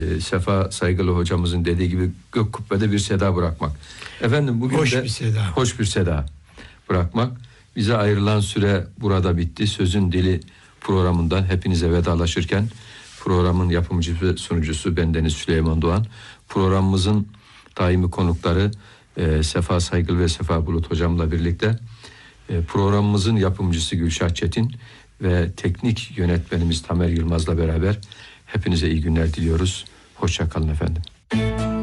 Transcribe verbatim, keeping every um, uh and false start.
Sefa Saygılı hocamızın dediği gibi gök kubbede bir seda bırakmak. Efendim bugün hoş de bir seda. hoş bir seda bırakmak. Bize ayrılan süre burada bitti. Sözün Dili programından hepinize vedalaşırken programın yapımcısı ve sunucusu bendeniz Süleyman Doğan. Programımızın daimi konukları e, Sefa Saygılı ve Sefa Bulut hocamla birlikte e, programımızın yapımcısı Gülşah Çetin ve teknik yönetmenimiz Tamer Yılmaz'la beraber hepinize iyi günler diliyoruz. Hoşça kalın efendim.